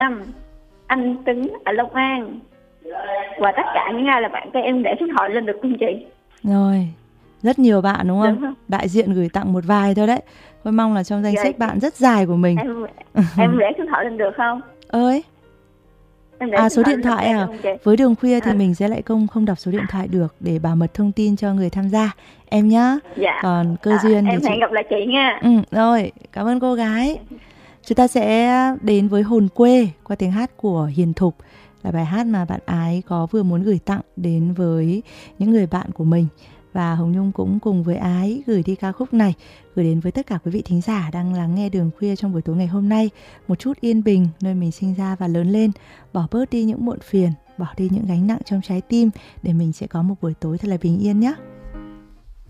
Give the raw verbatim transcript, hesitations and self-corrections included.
Tâm, anh Tuấn ở Long An và tất cả những ai là bạn của em để số điện thoại lên được không chị? Rồi, rất nhiều bạn đúng không? Đúng không? Đại diện gửi tặng một vài thôi đấy. Tôi mong là trong danh Rồi, sách bạn rất dài của mình. Em em để số điện thoại lên được không? Ơi, Em để à số điện lên thoại đây à? được không chị? Với đường khuya thì À. mình sẽ lại không không đọc số điện thoại được để bảo mật thông tin cho người tham gia em nhá. Dạ. Còn cơ À, duyên thì em chị... hẹn gặp lại chị nha. Ừ, rồi, cảm ơn cô gái. Chúng ta sẽ đến với Hồn Quê qua tiếng hát của Hiền Thục, là bài hát mà bạn Ái có vừa muốn gửi tặng đến với những người bạn của mình. Và Hồng Nhung cũng cùng với Ái gửi đi ca khúc này, gửi đến với tất cả quý vị thính giả đang lắng nghe Đường Khuya trong buổi tối ngày hôm nay. Một chút yên bình nơi mình sinh ra và lớn lên, bỏ bớt đi những muộn phiền, bỏ đi những gánh nặng trong trái tim để mình sẽ có một buổi tối thật là bình yên nhé.